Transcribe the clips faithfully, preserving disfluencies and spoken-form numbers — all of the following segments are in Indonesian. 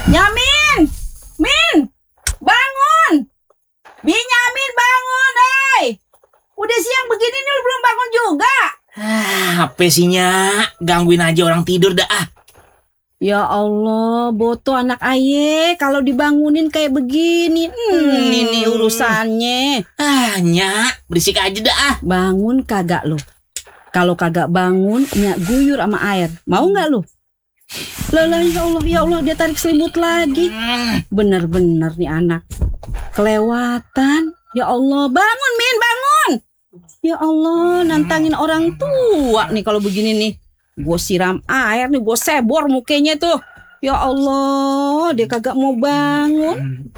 Nyamin, Min, bangun. Binyamin bangun, hei. Udah siang begini nih lu belum bangun juga. Ah, apa sih Nyak? Gangguin aja orang tidur dah ah. Ya Allah, boto anak aye kalau dibangunin kayak begini. Hmm, hmm. Ini urusannya. Ah, Nyak, berisik aja dah ah. Bangun kagak lu? Kalau kagak bangun, Nyak guyur sama air. Mau nggak lu? Lelah, ya Allah, ya Allah, dia tarik selimut lagi. Bener-bener nih anak. Kelewatan. Ya Allah, bangun Min, bangun. Ya Allah, nantangin orang tua nih kalau begini nih. Gue siram air nih, gue sebor mukanya tuh. Ya Allah, dia kagak mau bangun.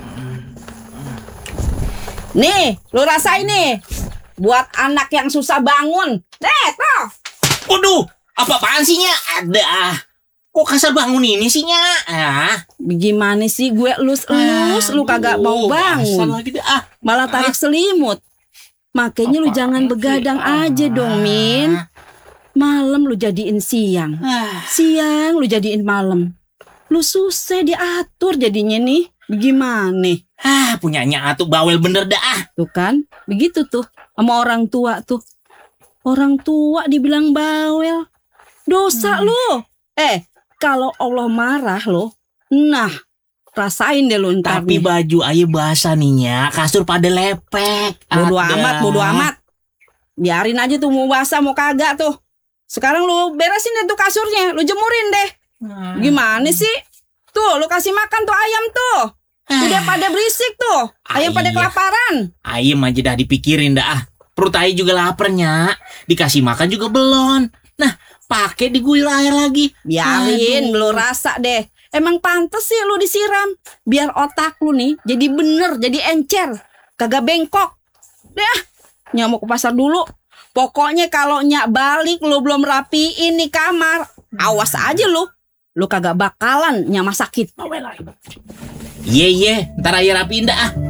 Nih, lu rasain nih. Buat anak yang susah bangun. Deh, tuh. Waduh, apa-apaan sih Nyak? Ada ah. Kok kasar bangun ini sih Nyak? Ah. Gimana sih gue elus-elus, ah, lu kagak mau bangun. Lagi ah. Malah tarik ah. selimut. Makanya lu jangan begadang ah. aja dong, Min. Malam lu jadiin siang. Ah. Siang lu jadiin malam. Lu susah diatur jadinya nih. Gimana? Ah, punyanya atuh bawel bener dah ah. Tuh kan, begitu tuh sama orang tua tuh. Orang tua dibilang bawel. Dosa hmm. lu. Eh, kalau Allah marah lo, nah rasain deh lo ntar. Tapi nih. Baju aye basah nih Nyak, kasur pada lepek. Bodo amat, bodo amat. Biarin aja tuh mau basah mau kagak tuh. Sekarang lu beresin deh tuh kasurnya, lu jemurin deh. Hmm. Gimana sih? Tuh, lu kasih makan tuh ayam tuh. Udah pada berisik tuh. Ayam Ayah. pada kelaparan. Ayam aja dah dipikirin dah. Perut aye juga lapar Nyak. Dikasih makan juga belum. Nah, pakai diguyur air lagi. Biarin, lu rasa deh. Emang pantes sih lu disiram. Biar otak lu nih jadi bener, jadi encer. Kagak bengkok. Deh, Nyak mau ke pasar dulu. Pokoknya kalau Nyak balik lu belum rapiin nih kamar, awas aja lu. Lu kagak bakalan Nyak masakin. Iya, iya, ntar aja rapiin dah ah.